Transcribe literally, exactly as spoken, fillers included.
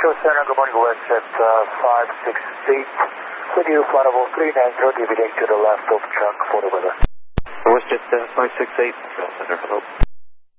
Echo Center, good morning, Westjet uh, five six eight. With you, flight level three nine zero, deviating to the left of track for the weather. Westjet uh, five six eight, Center, hello.